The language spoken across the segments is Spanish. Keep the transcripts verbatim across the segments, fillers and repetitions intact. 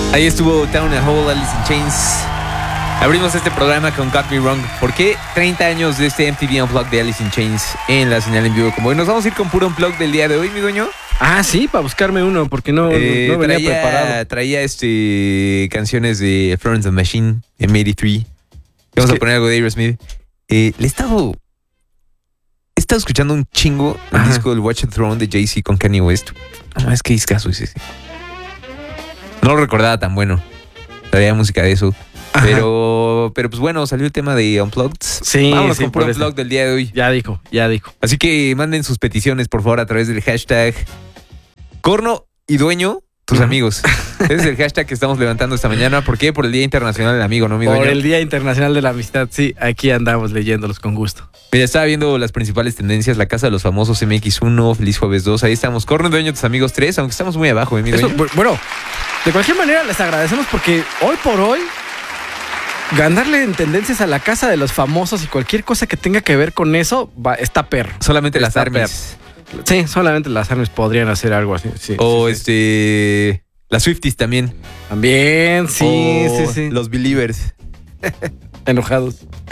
Ahí estuvo Down a Hole, Alice in Chains. Abrimos este programa con Got Me Wrong. ¿Por qué treinta años de este M T V Unplugged de Alice in Chains en la señal en vivo? Como hoy nos vamos a ir con puro Unplugged del día de hoy, mi dueño. Ah, sí, para buscarme uno, porque no, eh, no venía traía, preparado. Traía este, canciones de Florence and the Machine, M ochenta y tres. Vamos Es a que... poner algo de Aerosmith. Eh, le he estado... He estado escuchando un chingo el Ajá. disco del Watch the Throne de Jay-Z con Kanye West. No, es que discazo es ese. No lo recordaba tan bueno. Traía música de eso. Ajá. Pero, pero pues bueno, salió el tema de Unplugged. Sí, Vámonos sí, con puro por eso. Unplugged del día de hoy. Ya dijo, ya dijo. Así que manden sus peticiones, por favor, a través del hashtag Corno y Dueño, tus Ujú. amigos. Ese es el hashtag que estamos levantando esta mañana. ¿Por qué? Por el Día Internacional del Amigo, ¿no, mi Por dueño? el Día Internacional de la Amistad, sí, aquí andamos leyéndolos con gusto. Mira, estaba viendo las principales tendencias, la Casa de los Famosos M X uno, Feliz Jueves dos, ahí estamos. Corno y Dueño, tus amigos tres, aunque estamos muy abajo, ¿eh, mi Eso, dueño? bu- bueno, de cualquier manera les agradecemos porque hoy por hoy ganarle en tendencias a la Casa de los Famosos y cualquier cosa que tenga que ver con eso va, está perro. Solamente las Está armies. Sí, solamente las armas podrían hacer algo así. Sí, O sí, sí. este... Las Swifties también. También, sí, O sí, sí. Los Believers. Enojados.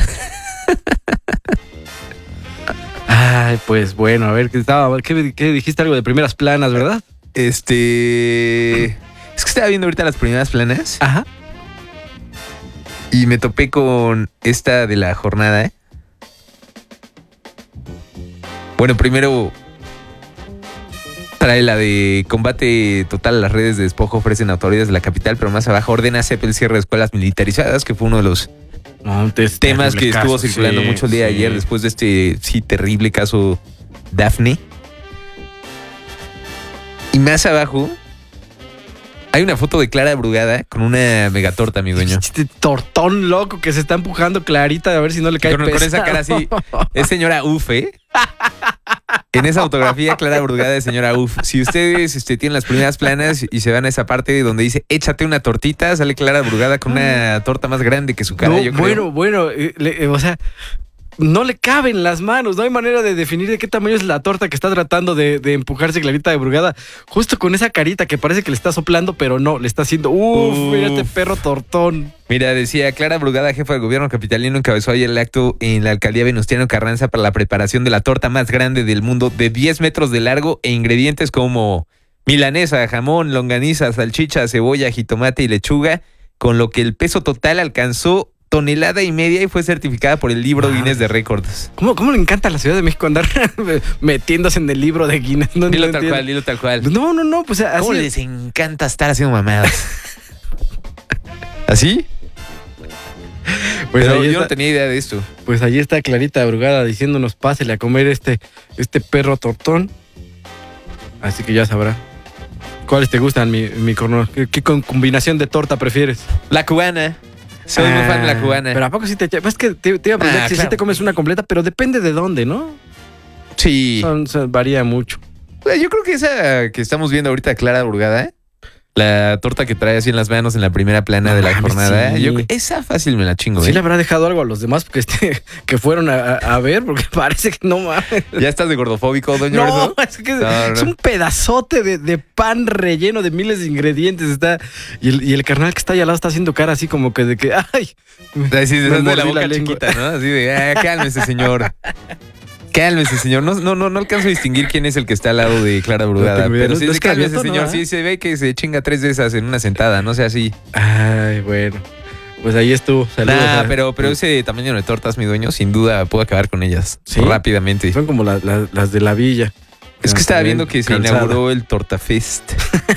Ay, pues bueno, a ver, ¿qué estaba? ¿Qué, qué dijiste? Algo de primeras planas, ¿verdad? Este... Es que estaba viendo ahorita las primeras planas Ajá. y me topé con esta de la jornada, ¿eh? Bueno, primero trae la de combate total a las redes de despojo ofrecen autoridades de la capital, pero más abajo ordena C E P el cierre de escuelas militarizadas, que fue uno de los No, es temas que terrible estuvo caso, circulando sí, mucho el día de sí. ayer después de este, sí, terrible caso Daphne. Y más abajo hay una foto de Clara Brugada con una megatorta, mi dueño. Este tortón loco que se está empujando Clarita a ver si no le cae Con, con esa cara así, es señora Uf, ¿eh? En esa fotografía, Clara Brugada de señora Uf. Si ustedes este, tienen las primeras planas y se van a esa parte donde dice échate una tortita, sale Clara Brugada con una torta más grande que su cara, No, yo creo. bueno, bueno, eh, le- eh, o sea, no le caben las manos, no hay manera de definir de qué tamaño es la torta que está tratando de, de empujarse Clarita de Brugada, justo con esa carita que parece que le está soplando, pero no, le está haciendo, uff, Uf. mira este perro tortón. Mira, decía Clara Brugada, jefa de gobierno capitalino, encabezó ayer el acto en la alcaldía Venustiano Carranza para la preparación de la torta más grande del mundo, de diez metros de largo e ingredientes como milanesa, jamón, longaniza, salchicha, cebolla, jitomate y lechuga, con lo que el peso total alcanzó tonelada y media y fue certificada por el libro Madre. Guinness de Récords. ¿Cómo, ¿Cómo le encanta a la Ciudad de México andar metiéndose en el libro de Guinness? No, Dilo no tal entiendo. cual, dilo tal cual. No, no, no, pues así. ¿Cómo les encanta estar haciendo mamadas? ¿Así? Pues Pero ahí yo está. no tenía idea de esto. Pues allí está Clarita Brugada diciéndonos pásele a comer este, este perro tortón. Así que ya sabrá. ¿Cuáles te gustan, mi, mi corno? ¿Qué, qué con- combinación de torta prefieres? La cubana. Soy muy fan de la cubana. Pero ¿a poco sí te... Es que te, te iba a preguntar Ah, que si claro. te comes una completa, pero depende de dónde, ¿no? Sí. Son, son- varía mucho. Pues yo creo que esa que estamos viendo ahorita, Clara Brugada, ¿eh? La torta que trae así en las manos en la primera plana No de la mames, jornada. sí. Yo, esa fácil me la chingo, Sí ¿eh? le habrá dejado algo a los demás porque este, que fueron a, a- a ver, porque parece que no mames. ¿Ya estás de gordofóbico, doña No, Orzo? es que No, no. es un pedazote de, de pan relleno de miles de ingredientes. Está, y, el, y el carnal que está ahí al lado está haciendo cara así como que de que, ay. Así de, Me de la mordí boca la lengua. chiquita, ¿no? Así de, ah, cálmese, señor. Cálmese, señor. No, no, no, no alcanzo a distinguir quién es el que está al lado de Clara Brugada. tengo idea. Pero No- sí, no sí, es cálmese, Clavioto, señor. ¿no? Sí, se ve que se chinga tres de esas en una sentada, no sea así. Ay, bueno. Pues ahí estuvo. Saludos. Nah, a- pero, pero ese tamaño de tortas, mi dueño, sin duda puedo acabar con ellas ¿Sí? rápidamente. Son como la- la- las de la villa. Es que estaba También viendo que se calzada. inauguró el Tortafest.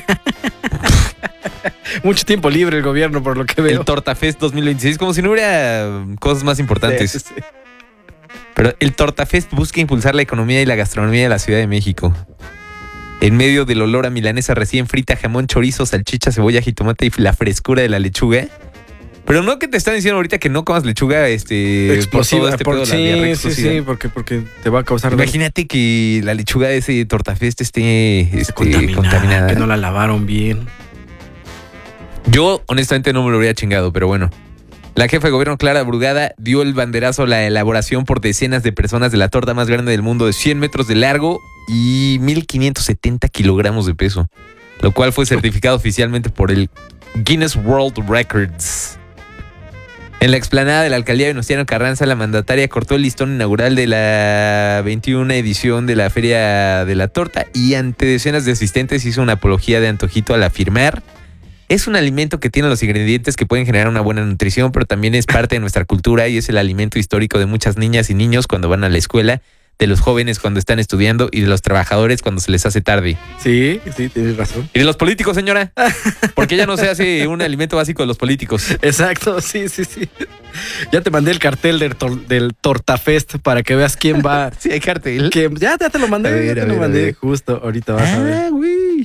Mucho tiempo libre el gobierno, por lo que veo. El Tortafest dos mil veintiséis, como si no hubiera cosas más importantes. Sí, sí. Pero el Tortafest busca impulsar la economía y la gastronomía de la Ciudad de México. En medio del olor a milanesa recién frita, jamón, chorizo, salchicha, cebolla, jitomate y la frescura de la lechuga. Pero no que te están diciendo ahorita que no comas lechuga este, Explosiva. por todo este por- pedo de la sí, diarrea sí, explosiva. sí, porque, porque te va a causar daño. Imagínate que la lechuga de ese Tortafest esté este, contaminada, contaminada. que no la lavaron bien. Yo, honestamente, no me lo habría chingado, pero bueno. La jefa de gobierno, Clara Brugada, dio el banderazo a la elaboración por decenas de personas de la torta más grande del mundo de cien metros de largo y mil quinientos setenta kilogramos de peso, lo cual fue certificado oficialmente por el Guinness World Records. En la explanada de la alcaldía Venustiano Carranza, la mandataria cortó el listón inaugural de la veintiuna edición de la Feria de la Torta y ante decenas de asistentes hizo una apología de antojito al afirmar: es un alimento que tiene los ingredientes que pueden generar una buena nutrición, pero también es parte de nuestra cultura y es el alimento histórico de muchas niñas y niños cuando van a la escuela, de los jóvenes cuando están estudiando y de los trabajadores cuando se les hace tarde. Sí, sí, tienes razón. ¿Y de los políticos, señora? Porque ya no se hace un alimento básico de los políticos. Exacto, sí, sí, sí. Ya te mandé el cartel del, tor- del Tortafest para que veas quién va. Sí, hay cartel. Que, ya, ya te lo mandé, A ver, ya te a lo ver, mandé a ver. justo. Ahorita vas a ver. Ah, güey.